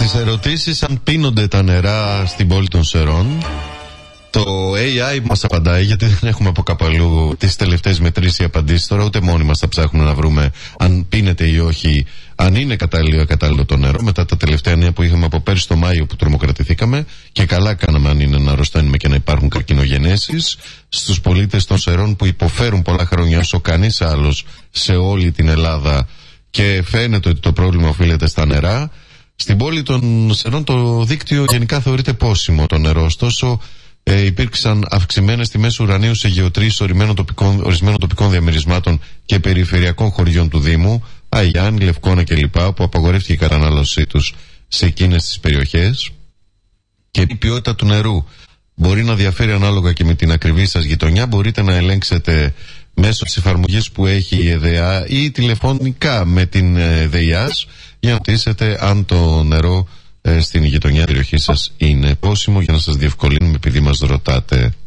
Στις ερωτήσεις αν πίνονται τα νερά στην πόλη των Σερών, το AI μας απαντάει, γιατί δεν έχουμε από κάπου αλλού τις τελευταίες μετρήσεις ή απαντήσεις. Τώρα ούτε μόνοι μας θα ψάχνουμε να βρούμε αν πίνεται ή όχι, αν είναι κατάλληλο ή ακατάλληλο το νερό. Μετά τα τελευταία νέα που είχαμε από πέρσι το Μάιο που τρομοκρατηθήκαμε, και καλά κάναμε αν είναι να αρρωσταίνουμε και να υπάρχουν καρκινογενέσεις στους πολίτες των Σερών που υποφέρουν πολλά χρόνια όσο κανείς άλλος σε όλη την Ελλάδα, και φαίνεται ότι το πρόβλημα οφείλεται στα νερά. Στην πόλη των Σερών το δίκτυο γενικά θεωρείται πόσιμο το νερό, ωστόσο υπήρξαν αυξημένες τιμές ουρανίου σε γεωτρήσεις ορισμένων τοπικών διαμερισμάτων και περιφερειακών χωριών του Δήμου, Αγιάννη, Λευκώνα κλπ, που απαγορεύτηκε η κατανάλωσή τους σε εκείνες τις περιοχές. Και η ποιότητα του νερού μπορεί να διαφέρει ανάλογα και με την ακριβή σας γειτονιά. Μπορείτε να ελέγξετε μέσω της εφαρμογής που έχει η ΕΔΕΑ ή τηλεφωνικά με την ΕΔΕΙΑΣ για να ρωτήσετε αν το νερό στην γειτονιά περιοχή σας είναι πόσιμο, για να σας διευκολύνουμε επειδή μας ρωτάτε.